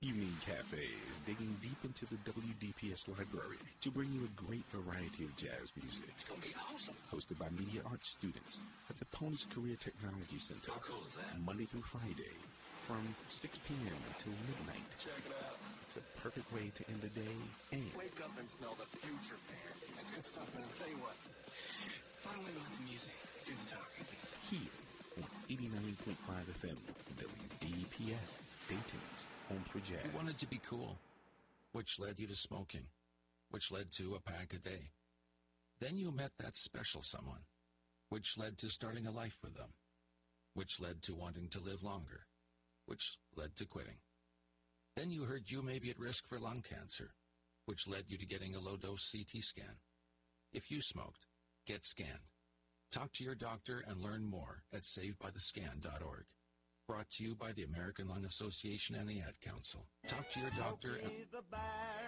Evening Cafes, digging deep into the WDPS library to bring you a great variety of jazz music. It's gonna be awesome. Hosted by media arts students at the Ponies Career Technology Center. How cool is that? Monday through Friday from 6 p.m. until midnight. Check it out. It's a perfect way to end the day and Wake up and smell the future, man. That's good stuff, man. I'll tell you what. Why don't we let the music do the talking? here on 89.5 FM, WDPS, Dayton's home for jazz. You wanted to be cool, which led you to smoking, which led to a pack a day. Then you met that special someone, which led to starting a life with them, which led to wanting to live longer, which led to quitting. Then you heard you may be at risk for lung cancer, which led you to getting a low-dose CT scan. If you smoked, get scanned. Talk to your doctor and learn more at savedbythescan.org. Brought to you by the American Lung Association and the Ad Council. Talk to your doctor and... The bear